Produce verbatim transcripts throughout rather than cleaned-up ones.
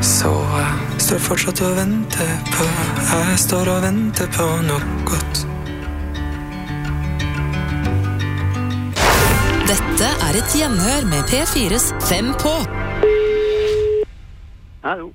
Så jeg står fortsatt og venter på Jeg står og venter på noe godt Dette er et gjenhør med P fires Fem på. Hallo.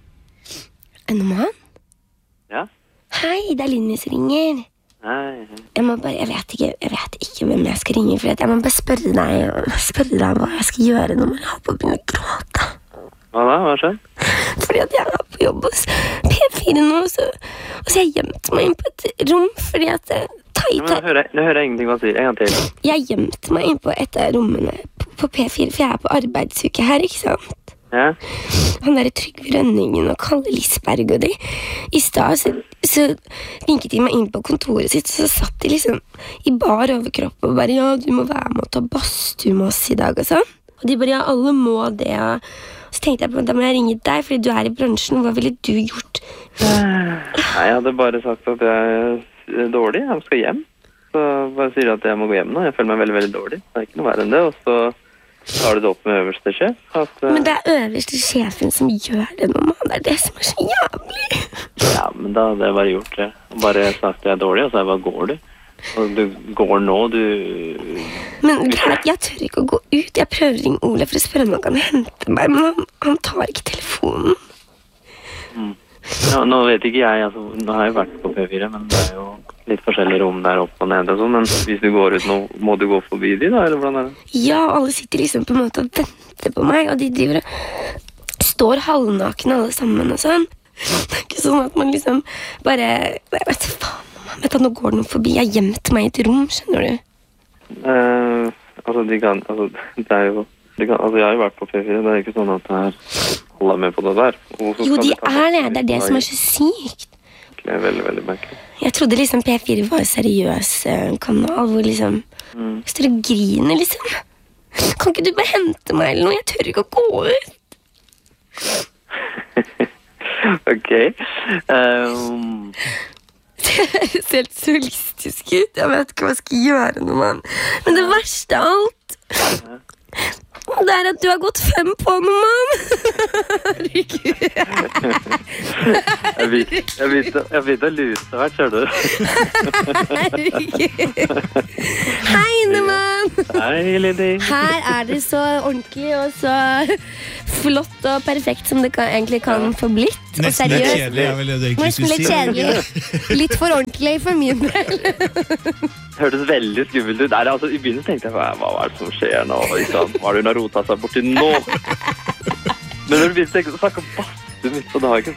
Er det noe? Ja? Hei, det er Linus ringer. Hei, hei. Jeg, må bare, jeg, vet ikke, jeg vet ikke hvem jeg skal ringe, for jeg må bare spørre deg, spørre deg hva jeg skal gjøre når jeg har på å begynne å gråte. Hva da? Hva skjer? Fordi at jeg er på jobb hos P fire nå, så, og så jeg gjemte meg inn på et rom, fordi at Tai, Ja, men nå hører, jeg, nå hører jeg ingenting hva du sier. En gang til. jeg gjemte meg inn på et av rommene på, på P fire, for jeg er på arbeidsuke her, ikke sant? Ja? Han der Trygve Rønningen og Kalle Lisberg og de I stad så, så vinket de meg inn på kontoret sitt og så satt de liksom I bar overkropp og bare ja, du må være med og ta badstue med oss I dag og sånn og de bare ja, alle må det og så tenkte jeg på da må jeg ringe deg fordi du er I bransjen hva ville du gjort? Nei, jeg hadde bare sagt at jeg er dårlig, jeg skal hjem så bare sier at jeg må gå hjem nå jeg føler meg veldig, veldig dårlig det er ikke noe verre enn det og så tar du det opp med øverste sjef? At, uh... Men det er øverste sjefen som gjør det nå, man. Det er det som er så jævlig. Ja, men da hadde jeg bare gjort det. Bare sagt at jeg er dårlig, og så er jeg bare går du. Og du går nå, du... Men greit, jeg tør ikke å gå ut. Jeg prøver å ringe Ole for å spørre om han kan hente meg, men han, han tar ikke telefonen. Mm. Ja, nå vet ikke jeg, altså, nå har jeg vært på P fire, men det er jo litt forskjellige rom der oppe og nede og sånn, men hvis du går ut nå, må du gå forbi de da, eller hvordan er det? Ja, alle sitter liksom på en måte og venter på meg, og de driver og står halvnakne alle sammen og sånn. Det er ikke sånn at man liksom bare, jeg vet faen, man vet at nå går det noe forbi, jeg gjemte meg I et rom, skjønner du? Uh, altså, de kan, altså, det er jo, de kan, altså, jeg har jo vært på P fire, det er ikke sånn at det er alle med på det der. Jo, de er det, det er det som er så sykt. Det er veldig, veldig merkelig. Jeg trodde liksom P fire var en seriøs uh, kanal, hvor liksom, mm. står og griner liksom. Kan ikke du bare hente meg eller noe? Jeg tør ikke å gå ut. Ok. Um... Det høres helt surrealistisk ut. Jeg vet ikke hva jeg skal gjøre nå, mann. Men det verste av alt, det er at du har gått fem på nå, mann. Herregud. Jeg begynte jeg begynte å luse hvert, ser du. Herregud. Hei, Neman. Hei, Lidi. Her er det så ordentlig og så flott og perfekt som det kan, egentlig kan få blitt. Nesten litt kjedelig, jeg vil egentlig Nesten litt kjedelig. Litt for ordentlig for min del. Hørtes veldig skummelt ut. Der, altså, I begynnelsen tenkte jeg, hva, hva er det som skjer nå? Liksom? Hva er det hun har rotet seg borti nå? Men når du begynte å tenke, så snakker badstue mitt, og det har jeg ikke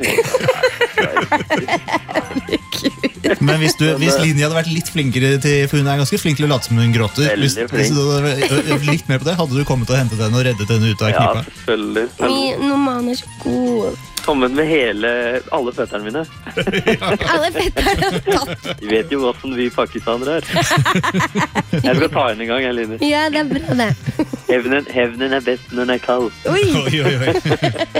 tenkt. Men hvis, du, hvis Linje hadde vært litt flinkere til, for hun er ganske flink til å late som hun gråter. Hvis, hvis du hadde vært litt mer på det, hadde du kommet og hentet henne og reddet henne ut av knipa? Ja, selvfølgelig. Min man er så god. Kommet med hele, alle føtterne mine. Alle føtterne er tatt. De vet jo hvordan vi pakistanere er. Jeg skal ta henne en gang, jeg, Line. Ja, det er bra det. Hevnen, hevnen er best når den er kald. Oi! Oi, oi, oi.